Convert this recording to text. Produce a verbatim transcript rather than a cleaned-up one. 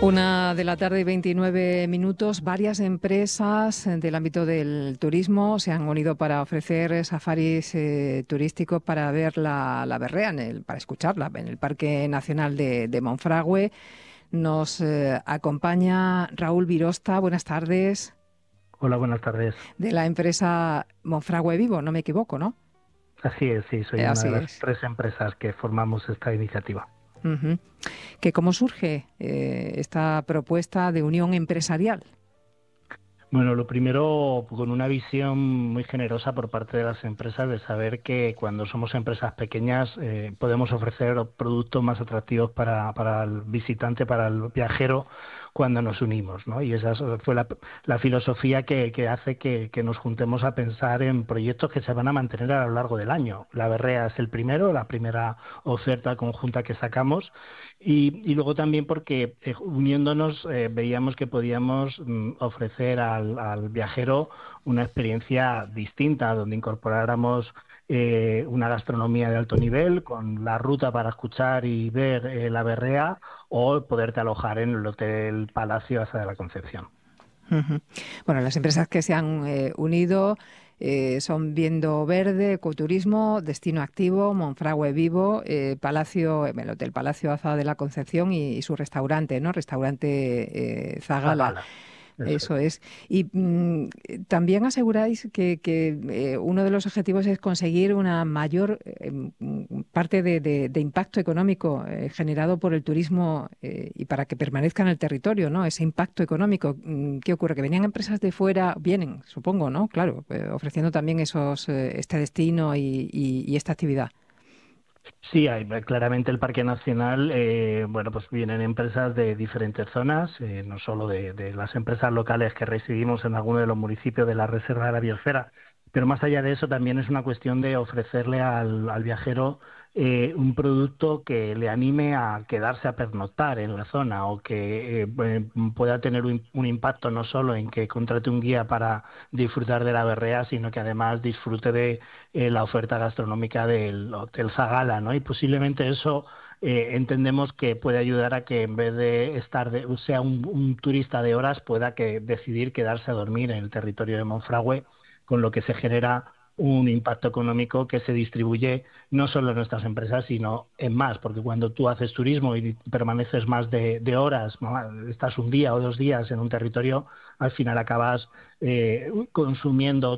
Una de la tarde y veintinueve minutos. Varias empresas del ámbito del turismo se han unido para ofrecer safaris eh, turísticos para ver la, la berrea, en el, para escucharla en el Parque Nacional de, de Monfragüe. Nos eh, acompaña Raúl Virosta. Buenas tardes. Hola, buenas tardes. De la empresa Monfragüe Vivo, no me equivoco, ¿no? Así es, sí, soy Eh, una así de las es. tres empresas que formamos esta iniciativa. Uh-huh. ¿Que cómo surge eh, esta propuesta de unión empresarial? Bueno, lo primero, con una visión muy generosa por parte de las empresas de saber que cuando somos empresas pequeñas eh, podemos ofrecer productos más atractivos para, para el visitante, para el viajero, cuando nos unimos, ¿no? Y esa fue la, la filosofía que, que hace que, que nos juntemos a pensar en proyectos que se van a mantener a lo largo del año. La berrea es el primero, la primera oferta conjunta que sacamos. Y, y luego también porque eh, uniéndonos eh, veíamos que podíamos mm, ofrecer al, al viajero una experiencia distinta, donde incorporáramos eh, una gastronomía de alto nivel, con la ruta para escuchar y ver eh, la berrea, o poderte alojar en el Hotel Palacio Asa de la Concepción. Uh-huh. Bueno, las empresas que se han eh, unido eh, son Viendo Verde, Ecoturismo, Destino Activo, Monfragüe Vivo, eh, Palacio, el Hotel Palacio Aza de la Concepción y, y su restaurante, ¿no? Restaurante eh, Zagala. Zagala, eso es. Eso es. Y mm, también aseguráis que, que eh, uno de los objetivos es conseguir una mayor eh, mm, parte de, de- de impacto económico eh, generado por el turismo eh, y para que permanezca en el territorio, ¿no? Ese impacto económico. Mm, ¿Qué ocurre? Que venían empresas de fuera, vienen, supongo, ¿no? Claro, eh, ofreciendo también esos, eh, este destino y, y- y esta actividad. Sí, hay, claramente el Parque Nacional, eh, bueno, pues vienen empresas de diferentes zonas, eh, no solo de, de las empresas locales que residimos en alguno de los municipios de la Reserva de la Biosfera, pero más allá de eso también es una cuestión de ofrecerle al, al viajero eh, un producto que le anime a quedarse a pernoctar en la zona o que eh, eh, pueda tener un, un impacto no solo en que contrate un guía para disfrutar de la berrea, sino que además disfrute de eh, la oferta gastronómica del Hotel Zagala, ¿no? Y posiblemente eso eh, entendemos que puede ayudar a que en vez de estar, de, o sea, un, un turista de horas pueda que decidir quedarse a dormir en el territorio de Monfragüe, con lo que se genera un impacto económico que se distribuye no solo en nuestras empresas, sino en más, porque cuando tú haces turismo y permaneces más de, de horas, ¿no? Estás un día o dos días en un territorio, al final acabas eh, consumiendo